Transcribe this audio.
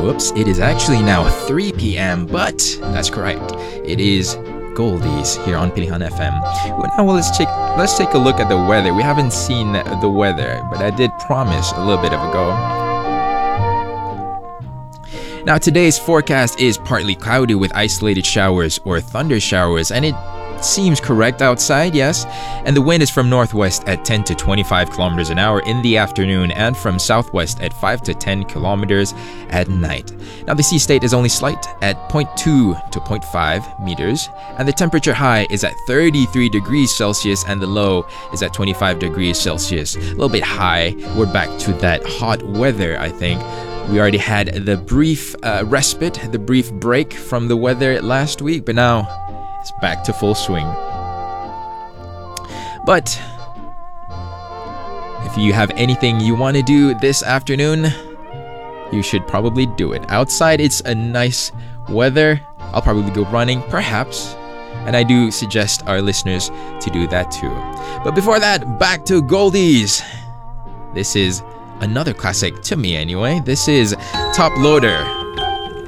Whoops, it is actually now 3 p.m., but that's correct. It is Goldies here on Pilihan FM. Well, now let's take a look at the weather. We haven't seen the weather, but I did promise a little bit of a go. Now today's forecast is partly cloudy with isolated showers or thunder showers, and it seems correct outside, yes. And the wind is from northwest at 10 to 25 kilometers an hour in the afternoon and from southwest at 5 to 10 kilometers at night. Now the sea state is only slight at 0.2 to 0.5 meters, and the temperature high is at 33 degrees Celsius and the low is at 25 degrees Celsius. A little bit high. We're back to that hot weather, I think. We already had the brief respite, the brief break from the weather last week, but now it's back to full swing. But if you have anything you want to do this afternoon, you should probably do it. Outside, it's a nice weather. I'll probably go running, perhaps. And I do suggest our listeners to do that too. But before that, back to Goldies. This is another classic to me anyway. This is Top Loader